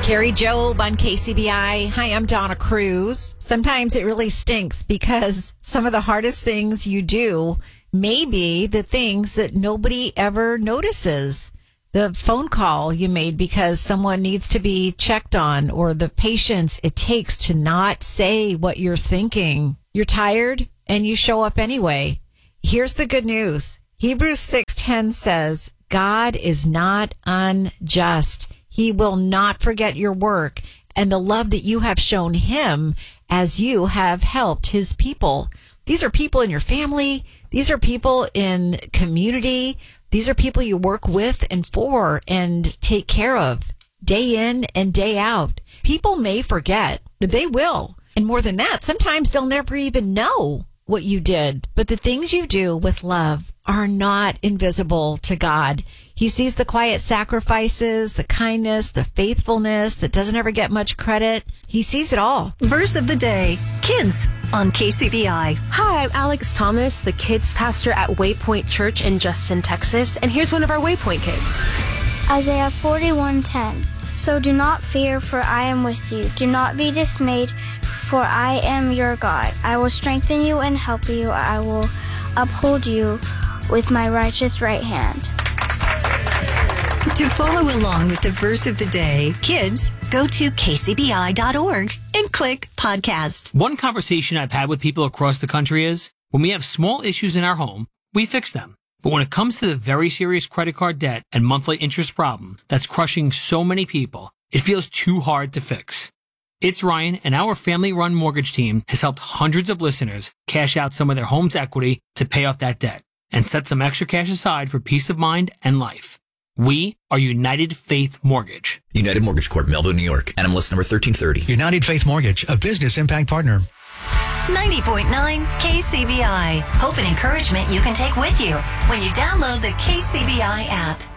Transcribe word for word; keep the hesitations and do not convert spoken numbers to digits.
Carrie Job on K C B I. Hi, I'm Donna Cruz. Sometimes it really stinks because some of the hardest things you do may be the things that nobody ever notices. The phone call you made because someone needs to be checked on, or the patience it takes to not say what you're thinking. You're tired and you show up anyway. Here's the good news. Hebrews six ten says, God is not unjust. He will not forget your work and the love that you have shown him as you have helped his people. These are people in your family. These are people in community. These are people you work with and for and take care of day in and day out. People may forget, but they will. And more than that, sometimes they'll never even know what you did. But the things you do with love are not invisible to God. He sees the quiet sacrifices, the kindness, the faithfulness that doesn't ever get much credit. He sees it all. Verse of the day, kids on K C B I. Hi, I'm Alex Thomas, the kids pastor at Waypoint Church in Justin, Texas. And here's one of our Waypoint kids. Isaiah forty-one ten. So do not fear, for I am with you. Do not be dismayed, for I am your God. I will strengthen you and help you. I will uphold you with my righteous right hand. To follow along with the verse of the day, kids, go to k c b i dot org and click podcasts. One conversation I've had with people across the country is, when we have small issues in our home, we fix them. But when it comes to the very serious credit card debt and monthly interest problem that's crushing so many people, it feels too hard to fix. It's Ryan, and our family-run mortgage team has helped hundreds of listeners cash out some of their home's equity to pay off that debt and set some extra cash aside for peace of mind and life. We are United Faith Mortgage. United Mortgage Corp, Melville, New York. N M L S number thirteen thirty. United Faith Mortgage, a business impact partner. ninety point nine K C B I. Hope and encouragement you can take with you when you download the K C B I app.